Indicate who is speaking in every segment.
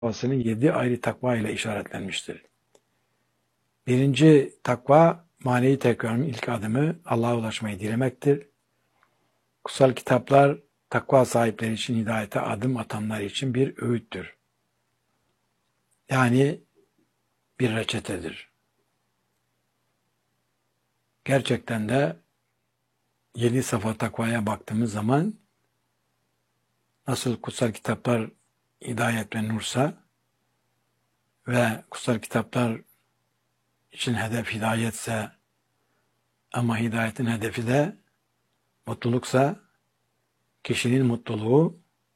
Speaker 1: takvasının 7 ayrı takva ile işaretlenmiştir. Birinci takva, manevi tekkvanın ilk adımı Allah'a ulaşmayı dilemektir. Kutsal kitaplar, takva sahipleri için hidayete adım atanlar için bir öğüttür. Yani bir reçetedir. Gerçekten de 7 safa takvaya baktığımız zaman nasıl kutsal kitaplar hidayet ve nursa ve kutsal kitaplar için hedef hidayetse ama hidayetin hedefi de mutluluksa kişinin mutluluğu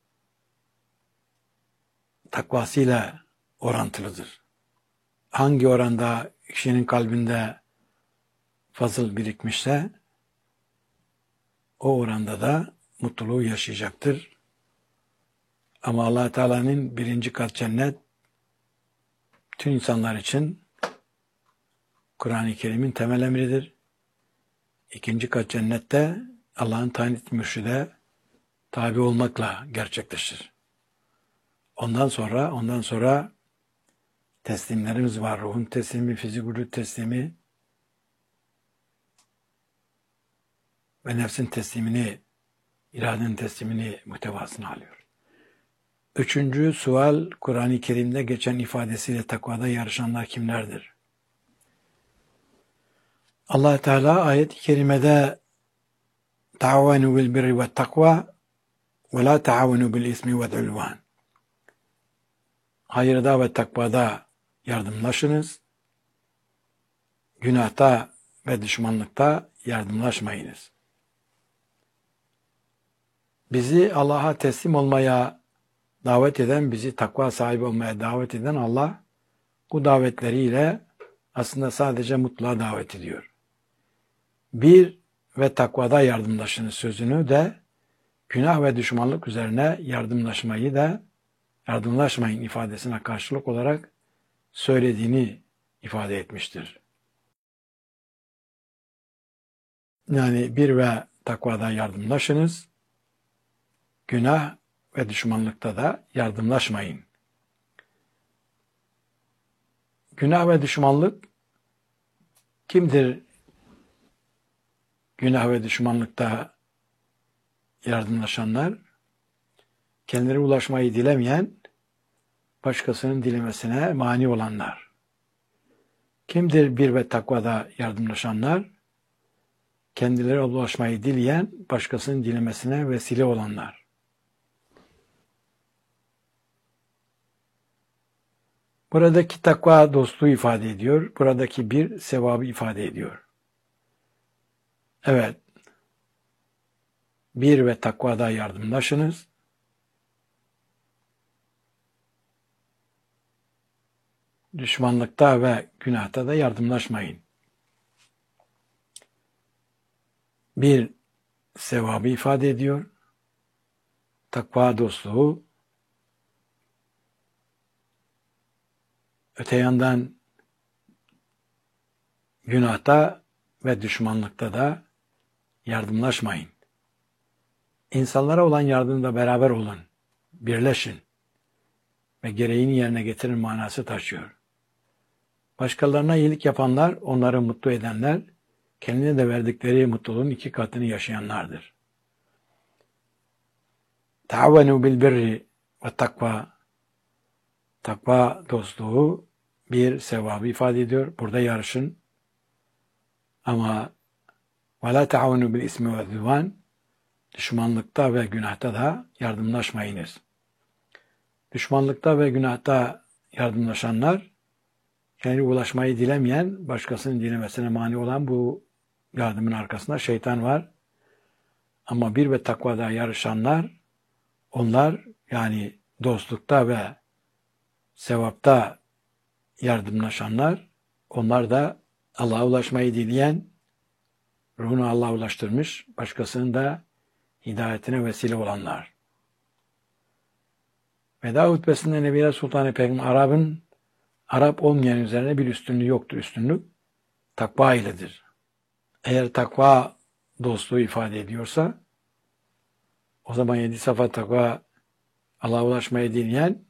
Speaker 1: takvasıyla orantılıdır. Hangi oranda kişinin kalbinde fazıl birikmişse o oranda da mutluluğu yaşayacaktır. Ama Allah Teala'nın birinci kat cennet bütün insanlar için Kur'an-ı Kerim'in temel emridir. İkinci kat cennette Allah'ın tayin ettiği mürşide tabi olmakla gerçekleşir. Ondan sonra teslimlerimiz var. Ruhun teslimi, fizik teslimi ve nefsin teslimini, iradenin teslimini muhtevasına alıyor. Üçüncü sual, Kur'an-ı Kerim'de geçen ifadesiyle takvada yarışanlar kimlerdir? Allah Teala ayet-i kerimede "Ta'avenu bil birri ve takva ve la ta'avenu bil ismi ve'l udvan." Hayırda ve takvada yardımlaşınız. Günahta ve düşmanlıkta yardımlaşmayınız. Bizi Allah'a teslim olmaya davet eden, bizi takva sahibi olmaya davet eden Allah, bu davetleriyle aslında sadece mutluluğa davet ediyor. Bir ve takvada yardımlaşınız sözünü de günah ve düşmanlık üzerine yardımlaşmayı da yardımlaşmayın ifadesine karşılık olarak söylediğini ifade etmiştir. Yani bir ve takvada yardımlaşınız, günah ve düşmanlıkta da yardımlaşmayın. Günah ve düşmanlık kimdir? Günah ve düşmanlıkta yardımlaşanlar, kendileri ulaşmayı dilemeyen, başkasının dilemesine mani olanlar. Kimdir bir ve takvada yardımlaşanlar? Kendileri ulaşmayı dileyen, başkasının dilemesine vesile olanlar. Buradaki takva dostluğu ifade ediyor. Buradaki bir sevabı ifade ediyor. Evet, bir ve takvada yardımlaşınız. Düşmanlıkta ve günahta da yardımlaşmayın. Bir sevabı ifade ediyor. Takva dostluğu. Öte yandan günahta ve düşmanlıkta da yardımlaşmayın. İnsanlara olan yardımda beraber olun, birleşin ve gereğini yerine getirin manası taşıyor. Başkalarına iyilik yapanlar, onları mutlu edenler, kendine de verdikleri mutluluğun 2 katını yaşayanlardır. Ta'avenu bil birri ve takva. Takva dostluğu bir sevabı ifade ediyor. Burada yarışın. Ama ve la ta'avenu bil ismi ve'l udvan. Düşmanlıkta ve günahta da yardımlaşmayınız. Düşmanlıkta ve günahta yardımlaşanlar, kendi ulaşmayı dilemeyen, başkasının dilemesine mani olan bu yardımın arkasında şeytan var. Ama bir ve takvada yarışanlar, onlar yani dostlukta ve sevapta yardımlaşanlar, onlar da Allah'a ulaşmayı dileyen, ruhunu Allah'a ulaştırmış, başkasının da hidayetine vesile olanlar. Veda hutbesinde Nebiler Sultan-ı Peygamber Arap olmayan üzerine bir üstünlüğü yoktur. Üstünlük takva iledir. Eğer takva dostluğu ifade ediyorsa o zaman 7 safa takva Allah'a ulaşmayı dileyen